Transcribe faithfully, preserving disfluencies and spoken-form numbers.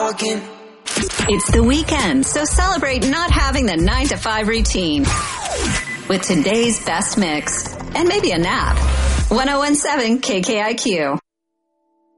talking. It's the weekend, so celebrate not having the nine to five routine with today's best mix and maybe a nap. one oh one seven K K I Q.